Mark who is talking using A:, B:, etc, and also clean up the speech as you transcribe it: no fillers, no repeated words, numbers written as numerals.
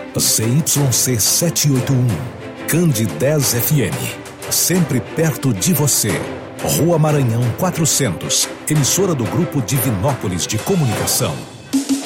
A: ZYC 781, Candi 10 FM, sempre perto de você. Rua Maranhão 400, emissora do Grupo Divinópolis de Comunicação.